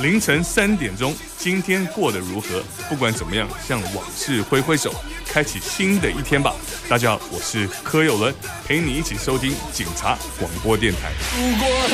凌晨3点钟，今天过得如何？不管怎么样，向往事挥挥手，开启新的一天吧。大家好，我是柯有伦，陪你一起收听警察广播电台。